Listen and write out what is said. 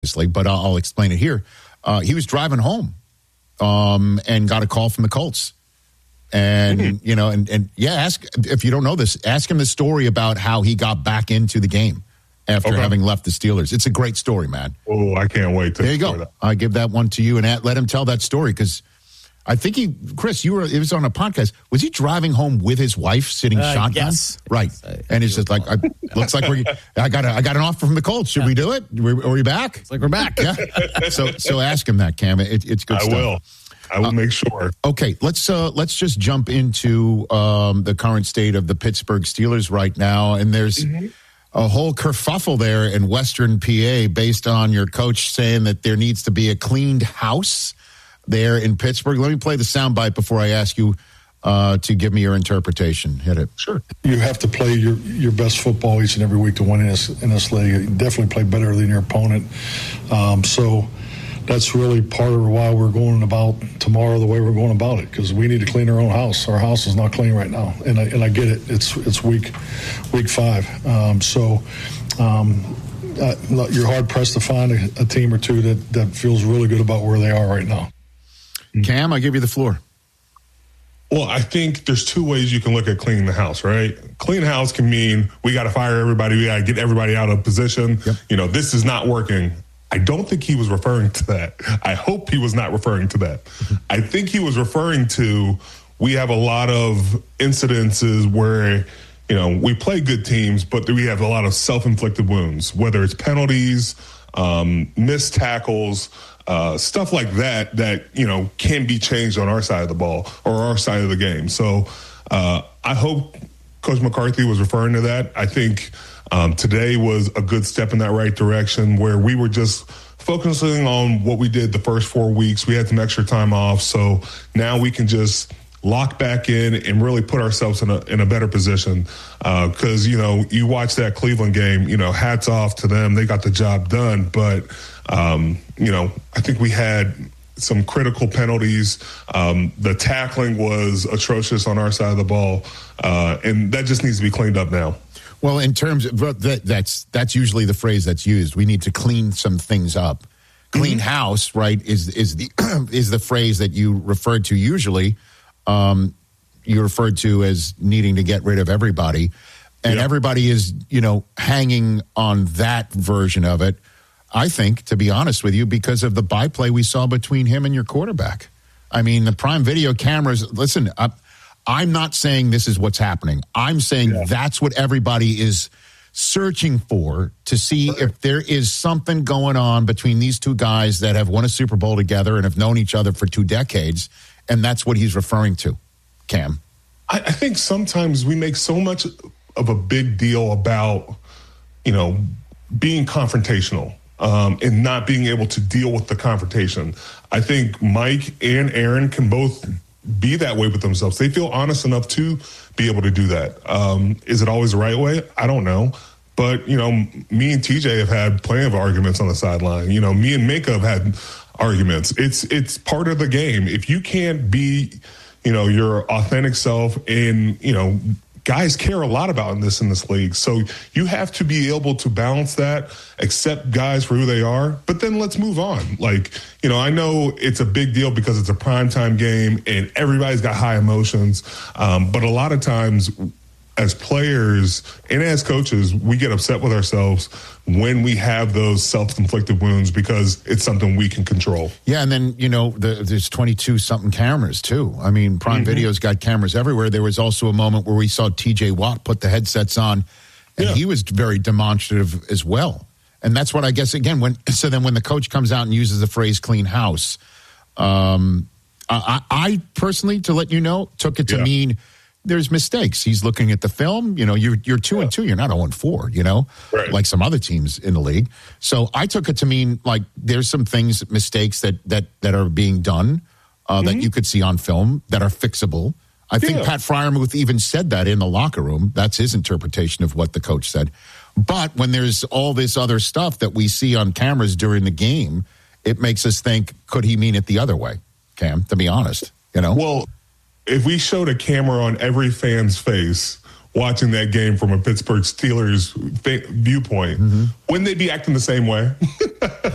obviously, but I'll explain it here. He was driving home and got a call from the Colts. And, ask, if you don't know this, ask him the story about how he got back into the game after having left the Steelers. It's a great story, man. Oh, I can't wait to. There you go. That. I give that one to you and let him tell that story because I think Chris, it was on a podcast. Was he driving home with his wife sitting shotgun? Yes. Right. And it's just like, looks like I got an offer from the Colts. Should we do it? Are we back? It's like we're back. Yeah. So ask him that, Cam. It's good stuff. I will make sure. Okay, let's just jump into the current state of the Pittsburgh Steelers right now, and there's a whole kerfuffle there in Western PA based on your coach saying that there needs to be a cleaned house there in Pittsburgh. Let me play the soundbite before I ask you to give me your interpretation. Hit it. Sure. You have to play your best football each and every week to win in this league. You definitely play better than your opponent. So that's really part of why we're going about tomorrow the way we're going about it, because we need to clean our own house. Our house is not clean right now, and I get it. It's week 5. You're hard pressed to find a team or two that feels really good about where they are right now. Cam, I give you the floor. Well, I think there's 2 ways you can look at cleaning the house, right? Clean house can mean we got to fire everybody. We got to get everybody out of position. Yep. This is not working. I don't think he was referring to that. I hope he was not referring to that. I think he was referring to we have a lot of incidences where, we play good teams, but we have a lot of self-inflicted wounds, whether it's penalties, missed tackles, stuff like that, can be changed on our side of the ball or our side of the game. So I hope Coach McCarthy was referring to that. I think today was a good step in that right direction where we were just focusing on what we did the first 4 weeks. We had some extra time off. So now we can just lock back in and really put ourselves in a better position. Because, you watch that Cleveland game, hats off to them. They got the job done. But, I think we had some critical penalties. The tackling was atrocious on our side of the ball. And that just needs to be cleaned up now. Well, in terms of that's usually the phrase that's used. We need to clean some things up. Clean house, right, is the phrase that you referred to usually. You referred to as needing to get rid of everybody, and everybody is hanging on that version of it. I think, to be honest with you, because of the byplay we saw between him and your quarterback. I mean, the Prime Video cameras. Listen, I'm not saying this is what's happening. I'm saying that's what everybody is searching for to see if there is something going on between these two guys that have won a Super Bowl together and have known each other for 2 decades. And that's what he's referring to, Cam. I think sometimes we make so much of a big deal about, being confrontational and not being able to deal with the confrontation. I think Mike and Aaron can both be that way with themselves. They feel honest enough to be able to do that. Is it always the right way? I don't know. But, me and TJ have had plenty of arguments on the sideline. Me and Mika have had arguments. It's part of the game. If you can't be, your authentic self and, guys care a lot about in this league. So you have to be able to balance that, accept guys for who they are, but then let's move on. I know it's a big deal because it's a primetime game and everybody's got high emotions. But a lot of times as players and as coaches, we get upset with ourselves when we have those self-inflicted wounds because it's something we can control. Yeah, and then, there's 22-something cameras, too. I mean, Prime Video's got cameras everywhere. There was also a moment where we saw T.J. Watt put the headsets on, and he was very demonstrative as well. And that's what I guess, again, when the coach comes out and uses the phrase clean house, I personally, to let you know, took it to mean there's mistakes. He's looking at the film. You're 2-2. You're not 0-4, right, like some other teams in the league. So I took it to mean like there's some mistakes that are being done that you could see on film that are fixable. I think Pat Freiermuth even said that in the locker room. That's his interpretation of what the coach said. But when there's all this other stuff that we see on cameras during the game, it makes us think, could he mean it the other way, Cam, to be honest? Well, if we showed a camera on every fan's face watching that game from a Pittsburgh Steelers viewpoint, wouldn't they be acting the same way?